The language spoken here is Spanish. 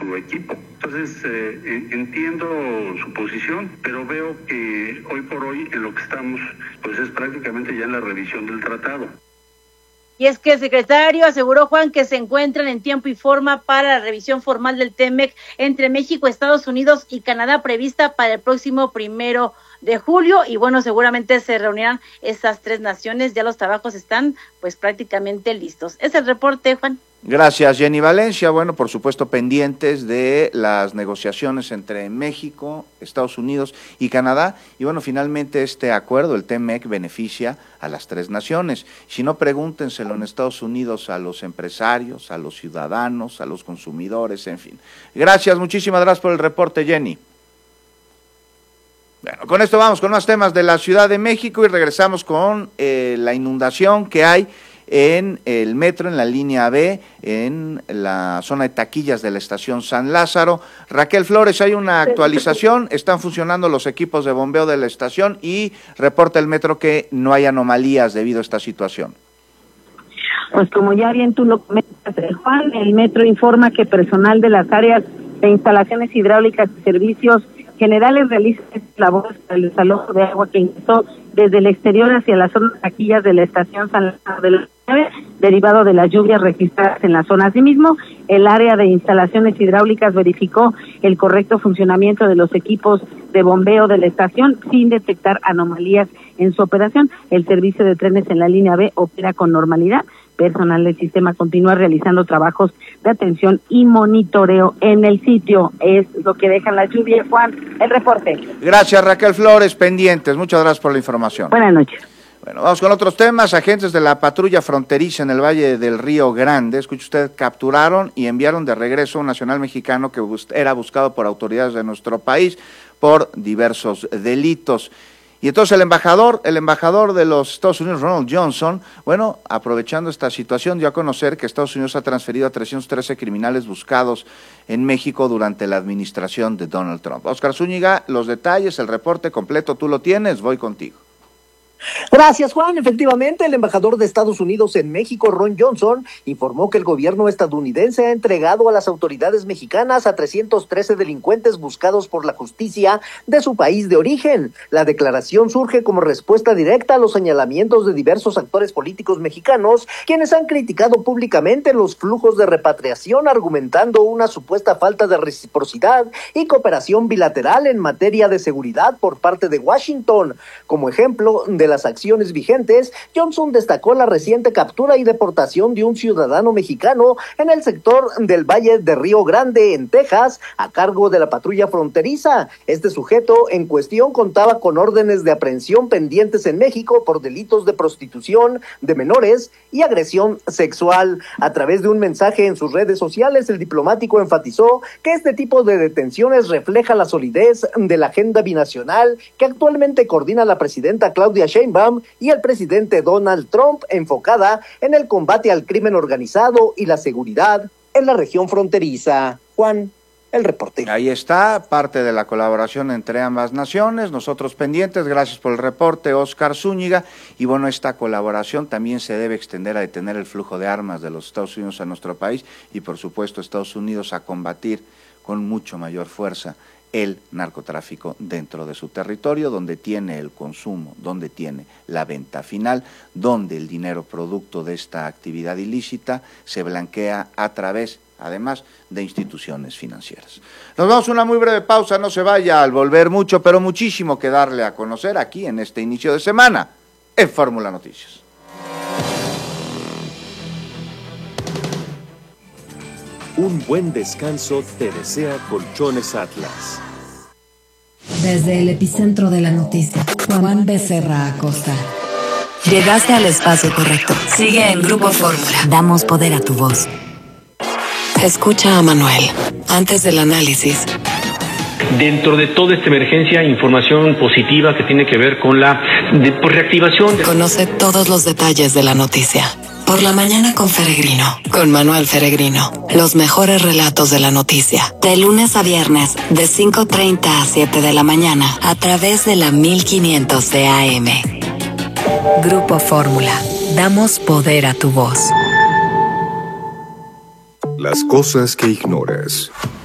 su equipo. Entonces, entiendo su posición, pero veo que hoy por hoy en lo que estamos, pues es prácticamente ya en la revisión del tratado. Y es que el secretario aseguró, Juan, que se encuentran en tiempo y forma para la revisión formal del TEMEC entre México, Estados Unidos y Canadá, prevista para el próximo 1 de julio. Y bueno, seguramente se reunirán estas tres naciones. Ya los trabajos están pues prácticamente listos. Es el reporte, Juan. Gracias, Jenny Valencia. Bueno, por supuesto, pendientes de las negociaciones entre México, Estados Unidos y Canadá. Y bueno, finalmente este acuerdo, el TEMEC, beneficia a las tres naciones. Si no, pregúntenselo en Estados Unidos a los empresarios, a los ciudadanos, a los consumidores, en fin. Gracias, muchísimas gracias por el reporte, Jenny. Bueno, con esto vamos con más temas de la Ciudad de México y regresamos con la inundación que hay en el metro, en la línea B, en la zona de taquillas de la estación San Lázaro. Raquel Flores, hay una actualización, están funcionando los equipos de bombeo de la estación y reporta el metro que no hay anomalías debido a esta situación. Pues como ya bien tú lo comentas, Juan, el metro informa que personal de las áreas de instalaciones hidráulicas y servicios generales realizan labores para el desalojo de agua que ingresó desde el exterior hacia la zona de taquillas de la estación San Lázaro de la 9, derivado de las lluvias registradas en la zona. Asimismo, el área de instalaciones hidráulicas verificó el correcto funcionamiento de los equipos de bombeo de la estación sin detectar anomalías en su operación. El servicio de trenes en la línea B opera con normalidad. Personal del sistema continúa realizando trabajos de atención y monitoreo en el sitio. Es lo que dejan las lluvias, Juan. El reporte. Gracias, Raquel Flores, pendientes. Muchas gracias por la información. Buenas noches. Bueno, vamos con otros temas. Agentes de la patrulla fronteriza en el Valle del Río Grande, escuche usted, capturaron y enviaron de regreso a un nacional mexicano que era buscado por autoridades de nuestro país por diversos delitos. Y entonces el embajador de los Estados Unidos, Ronald Johnson, bueno, aprovechando esta situación, dio a conocer que Estados Unidos ha transferido a 313 criminales buscados en México durante la administración de Donald Trump. Oscar Zúñiga, los detalles, el reporte completo, tú lo tienes, voy contigo. Gracias, Juan. Efectivamente, el embajador de Estados Unidos en México, Ron Johnson, informó que el gobierno estadounidense ha entregado a las autoridades mexicanas a 313 delincuentes buscados por la justicia de su país de origen. La declaración surge como respuesta directa a los señalamientos de diversos actores políticos mexicanos, quienes han criticado públicamente los flujos de repatriación, argumentando una supuesta falta de reciprocidad y cooperación bilateral en materia de seguridad por parte de Washington. Como ejemplo de las acciones vigentes, Johnson destacó la reciente captura y deportación de un ciudadano mexicano en el sector del Valle de Río Grande, en Texas, a cargo de la patrulla fronteriza. Este sujeto en cuestión contaba con órdenes de aprehensión pendientes en México por delitos de prostitución de menores y agresión sexual. A través de un mensaje en sus redes sociales, el diplomático enfatizó que este tipo de detenciones refleja la solidez de la agenda binacional que actualmente coordina la presidenta Claudia Sheinbaum y el presidente Donald Trump, enfocada en el combate al crimen organizado y la seguridad en la región fronteriza. Juan, el reporte. Ahí está, parte de la colaboración entre ambas naciones, nosotros pendientes, gracias por el reporte, Oscar Zúñiga, y bueno, esta colaboración también se debe extender a detener el flujo de armas de los Estados Unidos a nuestro país y por supuesto Estados Unidos a combatir con mucho mayor fuerza el narcotráfico dentro de su territorio, donde tiene el consumo, donde tiene la venta final, donde el dinero producto de esta actividad ilícita se blanquea a través, además, de instituciones financieras. Nos vamos a una muy breve pausa, no se vaya, al volver mucho, pero muchísimo que darle a conocer aquí en este inicio de semana en Fórmula Noticias. Un buen descanso te desea Colchones Atlas. Desde el epicentro de la noticia, Juan Becerra Acosta. Llegaste al espacio correcto. Sigue en Grupo Fórmula. Damos poder a tu voz. Escucha a Manuel, antes del análisis. Dentro de toda esta emergencia, información positiva que tiene que ver con la reactivación. Conoce todos los detalles de la noticia. Por la mañana con Feregrino, con Manuel Feregrino. Los mejores relatos de la noticia. De lunes a viernes, de 5:30 a 7 de la mañana, a través de la 1500 de AM. Grupo Fórmula. Damos poder a tu voz. Las cosas que ignoras.